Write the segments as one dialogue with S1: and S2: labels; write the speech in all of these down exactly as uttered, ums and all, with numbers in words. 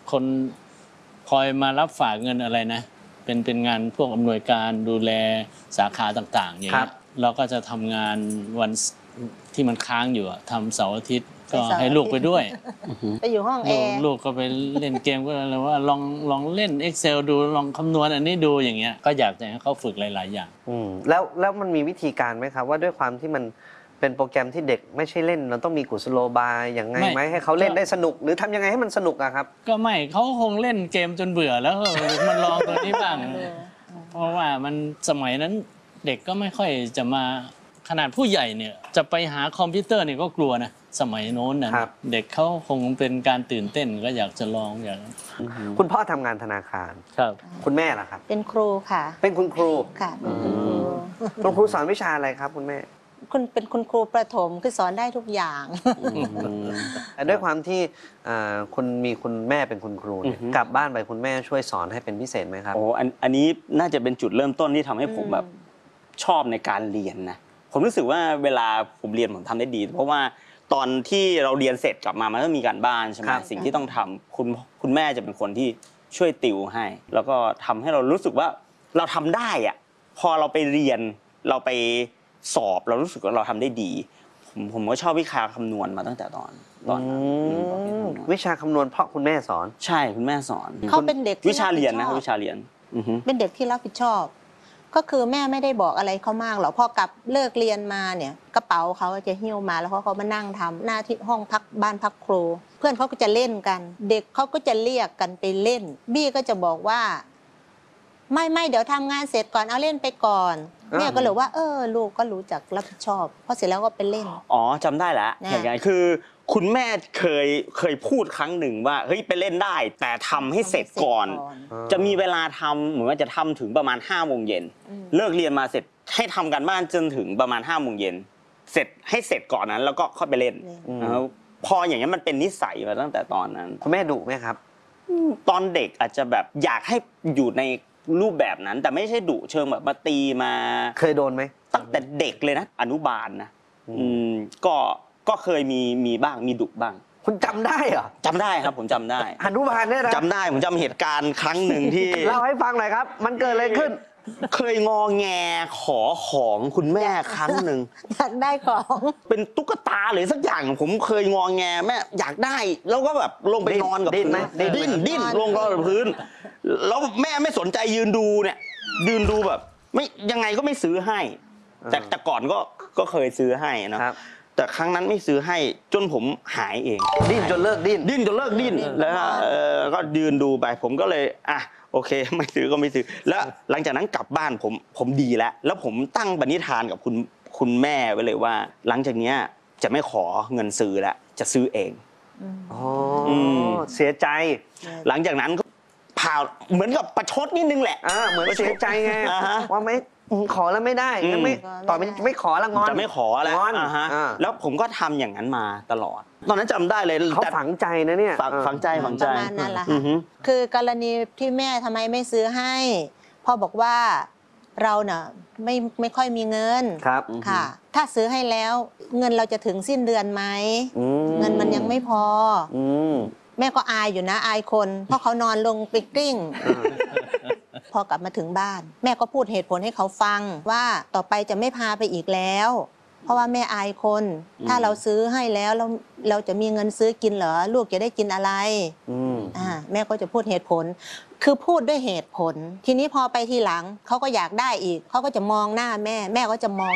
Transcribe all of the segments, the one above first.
S1: คนคอยมารับฝากเงินอะไรนะเป็นเป็นงานพวกอำนวยการดูแลสาขาต่างๆอย่างเงี้ยเราก็จะทำงานวันที่มันค้างอยู่ทำเสาร์อาทิตย์ก็ให้ลูกไปด้วย
S2: ไปอยู่ห้องแอร์
S1: ลูกก็ไปเล่นเกมก็เลยว่าลองลองเล่น Excel ดูลองคำนวณอันนี้ดูอย่างเงี้ยก็อยากจะให้เขาฝึกหลายๆอย่าง
S3: อืมแล้วแล้วมันมีวิธีการไหมครับว่าด้วยความที่มันเป็นโปรแกรมที่เด็กไม่ใช่เล่นเราต้องมีกุศโลบายอย่างไงไหมให้เขาเล่นได้สนุกหรือทำยังไงให้มันสนุกอะครับ
S1: ก็ไม่เขาคงเล่นเกมจนเบื่อแล้วมันลองตัวนี้บ้างเพราะว่ามันสมัยนั้นเด็กก็ไม่ค่อยจะมาขนาดผู้ใหญ่เนี่ยจะไปหาคอมพิวเตอร์เนี่ยก็กลัวนะสมัยโน้นนะเด็กเขาคงเป็นการตื่นเต้นก็อยากจะลองอย่าง
S3: คุณพ่อทำงานธนาคาร
S1: ครับ
S3: คุณแม่ล่ะครับ
S2: เป็นครูค่ะ
S3: เป็นคุณครู
S2: ค่ะเป็นคุณครู
S3: คุณครูสอนวิชาอะไรครับคุณแม่
S2: คุณเป็นคุณครูประถมคือสอนได้ทุกอย่าง
S3: แต่ด้วยความที่คุณมีคุณแม่เป็นคุณครูกลับบ้านไปคุณแม่ช่วยสอนให้เป็นพิเศษไหมครับ
S4: โอ้อันอันนี้น่าจะเป็นจุดเริ่มต้นที่ทำให้ผมแบบชอบในการเรียนนะผมรู้สึกว่าเวลาผมเรียนผมทำได้ดีเพราะว่าตอนที่เราเรียนเสร็จกลับมามันก็มีการบ้านใช่ไหมสิ่งที่ต้องทำคุณคุณแม่จะเป็นคนที่ช่วยติวให้แล้วก็ทำให้เรารู้สึกว่าเราทำได้อะพอเราไปเรียนเราไปสอบเรารู้สึกว่าเราทำได้ดีผมผมก็ชอบวิชาคำนวณมาตั้งแต่ตอนตอน
S3: วิชาคำนวณเพราะคุณแม่สอน
S4: ใช่คุณแม่สอน
S2: เขาเป็นเด็ก
S4: วิชาเรียนนะวิชาเรียน
S2: เป็นเด็กที่รับผิดชอบก็คือแม่ไม่ได้บอกอะไรเขามากหรอกพอกลับเลิกเรียนมาเนี่ยกระเป๋าเขาจะหิ้วมาแล้วเขาเขามานั่งทำหน้าที่ห้องพักบ้านพักครูเพื่อนเขาก็จะเล่นกันเด็กเขาก็จะเรียกกันไปเล่นบี้ก็จะบอกว่าไม่ไม่เดี๋ยวทำงานเสร็จก่อนเอาเล่นไปก่อนแม่ก็เลยว่าเออลูกก็รู้จักรับผิดชอบพอเสร็จแล้วก็ไปเล่น
S4: อ๋อจำได้แล้วอย่างไงคือคุณแม่เคยเคยพูดครั้งหนึ่งว่าเฮ้ยไปเล่นได้แต่ทำให้เสร็จก่อนจะมีเวลาทำเหมือนว่าจะทำถึงประมาณห้าโมงเย็นเลิกเรียนมาเสร็จให้ทำกันบ้านจนถึงประมาณห้าโมงเย็นเสร็จให้เสร็จก่อนนั้นแล้วก็ค่อยไปเล่นพออย่างนี้มันเป็นนิสัยมาตั้งแต่ตอนนั้น
S3: คุณแม่ดุไหมครับ
S4: ตอนเด็กอาจจะแบบอยากให้อยู่ในรูปแบบนั้นแต่ไม่ใช่ดุเชิงแบบมาตีมา
S3: เคยโดนไหม
S4: ตั้งแต่เด็กเลยนะอนุบาลนะอืมก็ก็เคยมีมีบ้างมีดุบ้าง
S3: คุณจำได้เหรอ
S4: จำได้ครับผมจำได้
S3: อนุบาลเนี่ยนะ
S4: จำได้ผมจำเหตุการณ์ครั้งหนึ่งที่
S3: เล่าให้ฟังหน่อยครับมันเกิดอะไรขึ้น
S4: เคยงอแงขอของคุณแม่ครั้งหนึ่ง
S2: อยากได้ของ
S4: เป็นตุ๊กตาหรือสักอย่างผมเคยงอแงแม่อยากได้แล้วก็แบบลงไปนอนกับพื้นดิ้นดิ้นลงกับพื้นแล้วแม่ไม่สนใจยืนดูเนี่ยยืนดูแบบไม่ยังไงก็ไม่ซื้อให้แต่แต่ก่อนก็ก็เคยซื้อให้นะแต่ครั้งนั้นไม่ซื้อให้จนผมหายเอง
S3: ดิ้นจนเลิกดิ้น
S4: ดิ้นจนเลิกดิ้นแล้วก็ยืนดูไปผมก็เลยอ่ะโอเคไม่ซื้อก็ไม่ซื้อแล้วหลังจากนั้นกลับบ้านผมผมดีแล้วแล้วผมตั้งปณิธานกับคุณคุณแม่ไว้เลยว่าหลังจากนี้จะไม่ขอเงินซื้อแล้วจะซื้อเอง
S3: อ๋อเสียใจ
S4: หลังจากนั้นก็ผ่าเหมือนกับประชดนิดนึงแหละ
S3: อ่าเหมือนเสียใจไงว่าไม่ขอแล้วไม่ได้ไม่ต่อไปไม่ขอละงอน
S4: จะไม่ขอแล้วแล้วผมก็ทำอย่างนั้นมาตลอดตอนนั้นจำได้เลย
S3: เขาฝังใจนะเนี่ย
S4: ฝังใจฝังใจ
S2: ประมาณนั้นแหละคือกรณีที่แม่ทำไมไม่ซื้อให้พ่อบอกว่าเราเน่ะไม่ไม่ค่อยมีเงิน
S3: ครับ
S2: ค่ะถ้าซื้อให้แล้วเงินเราจะถึงสิ้นเดือนไหมเงินมันยังไม่พอแม่ก็อายอยู่นะอายคนเพราะเขานอนลงไปกลิ้งพอกลับมาถึงบ้านแม่ก็พูดเหตุผลให้เขาฟังว่าต่อไปจะไม่พาไปอีกแล้วเพราะว่าแม่อายคนถ้าเราซื้อให้แล้วเราเราจะมีเงินซื้อกินเหรอลูกจะได้กินอะไรอ่าแม่ก็จะพูดเหตุผลคือพูดด้วยเหตุผลทีนี้พอไปทีหลังเขาก็อยากได้อีกเขาก็จะมองหน้าแม่แม่ก็จะมอง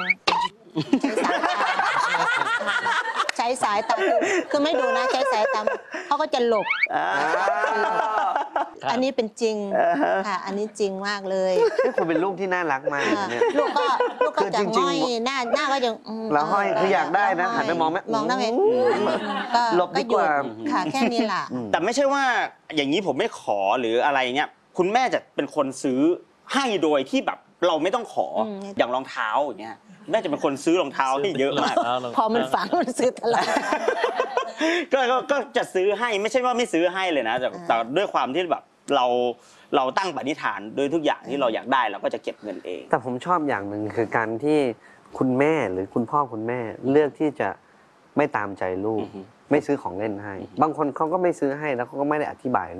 S2: ใช้สายตาใช้สายตาคือคือไม่ดูนะใช้สายตาเขาก็จะหลบอันนี้เป็นจริงค่ะอันนี้จริงมากเลย
S3: คุณเป็นลูกที่น่ารักมาก
S2: ลูกก็ลูกก็จะง่อยหน้าหน้าก็จะ
S3: แล้วห้อยคืออยากได้นะหันไปมองแม่
S2: มองหน้าแม่
S3: ก็หลบดีกว่า
S2: ค่ะแค่นี้แหละ
S4: แต่ไม่ใช่ว่าอย่างนี้ผมไม่ขอหรืออะไรเงี้ยคุณแม่จะเป็นคนซื้อให้โดยที่แบบเราไม่ต้องขออย่างรองเท้าอย่างเงี้ยแม่จะเป็นคนซื้อรองเท้าให้เยอะมาก
S2: พอมันฝังมันซื้อตลอด
S4: ก็ก็จะซื้อให้ไม่ใช่ว่าไม่ซื้อให้เลยนะแต่แต่ด้วยความที่แบบเราเราตั้งปณิธานโดยทุกอย่างที่เราอยากได้เราก็จะเก็บเงินเอง
S3: แต่ผมชอบอย่างหนึ่งคือการที่คุณแม่หรือคุณพ่อคุณแม่เลือกที่จะไม่ตามใจลูกไม่ซื้อของเล่นให้บางคนเขาก็ไม่ซื้อให้แล้วเขาก็ไม่ได้อธิบาย